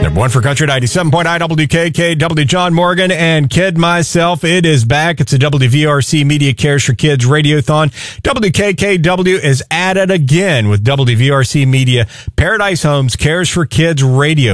One for Country 97.9 WKKW, John Morgan and Kid myself. It is back. It's a WVRC Media Cares for Kids Radiothon. WKKW is at it again with WVRC Media Paradise Homes Cares for Kids Radio.